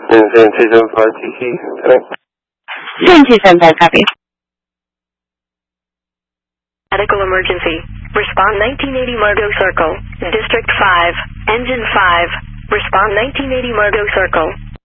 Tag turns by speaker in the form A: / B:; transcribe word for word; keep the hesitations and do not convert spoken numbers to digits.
A: And seven two seven five T C, connect.
B: seven two seven five, copy.
C: Medical emergency. Respond nineteen eighty Margot Circle. District five. Engine five. Respond nineteen eighty Margot Circle.